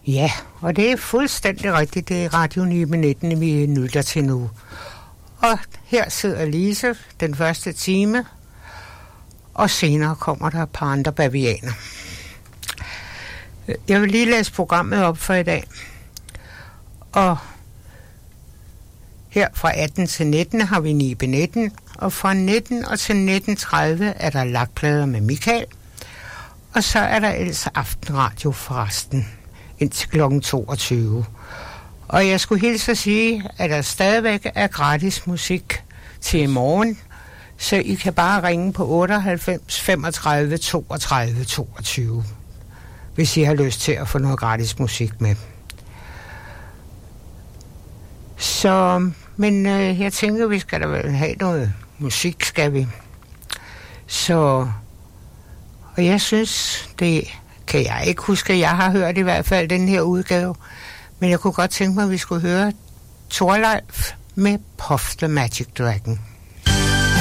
Ja, og det er fuldstændig rigtigt. Det er Radio 9/19, vi lytter til nu. Og her sidder Lise den første time, og senere kommer der et par andre bavianer. Jeg vil lige læse programmet op for i dag. Og her fra 18 til 19 har vi 9/19, og fra 19 og til 19:30 er der lagplader med Michael. Og så er der ellers aftenradio forresten, indtil kl. 22. Og jeg skulle hilse at sige, at der stadigvæk er gratis musik til i morgen, så I kan bare ringe på 98 35 32 22, hvis I har lyst til at få noget gratis musik med. Så, men jeg tænker, vi skal da vel have noget musik, skal vi? Så, og jeg synes, det kan jeg ikke huske, at jeg har hørt i hvert fald den her udgave, men jeg kunne godt tænke mig, at vi skulle høre Thorleif med Puff the Magic Dragon.